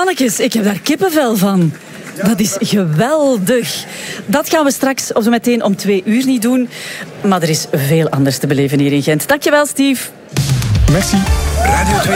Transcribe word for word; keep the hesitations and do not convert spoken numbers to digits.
mannetjes, ik heb daar kippenvel van. Dat is geweldig. Dat gaan we straks of zo meteen om twee uur niet doen. Maar er is veel anders te beleven hier in Gent. Dankjewel, Steve. Merci. Radio twee